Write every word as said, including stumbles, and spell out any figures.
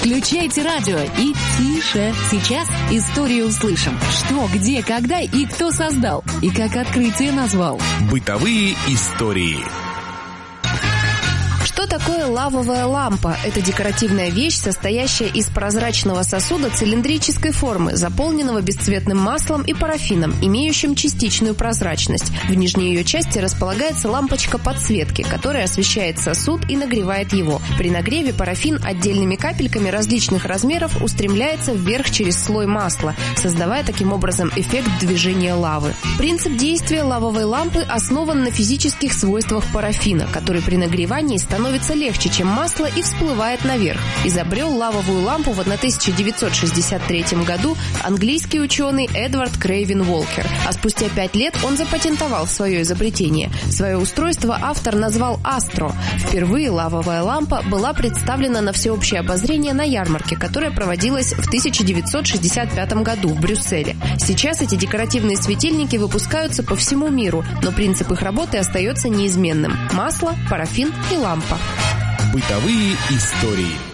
Включайте радио и тише. Сейчас историю услышим. Что, где, когда и кто создал. И как открытие назвал. Бытовые истории. Что такое лавовая лампа? Это декоративная вещь, состоящая из прозрачного сосуда цилиндрической формы, заполненного бесцветным маслом и парафином, имеющим частичную прозрачность. В нижней ее части располагается лампочка подсветки, которая освещает сосуд и нагревает его. При нагреве парафин отдельными капельками различных размеров устремляется вверх через слой масла, создавая таким образом эффект движения лавы. Принцип действия лавовой лампы основан на физических свойствах парафина, который при нагревании становится становится легче, чем масло, и всплывает наверх. Изобрел лавовую лампу в тысяча девятьсот шестьдесят третьем году английский ученый Эдвард Крейвен Уолкер, а спустя пять лет он запатентовал свое изобретение. Свое устройство автор назвал «Астро». Впервые лавовая лампа была представлена на всеобщее обозрение на ярмарке, которая проводилась в тысяча девятьсот шестьдесят пятом году в Брюсселе. Сейчас эти декоративные светильники выпускаются по всему миру, но принцип их работы остается неизменным – масло, парафин и лампа. Бытовые истории.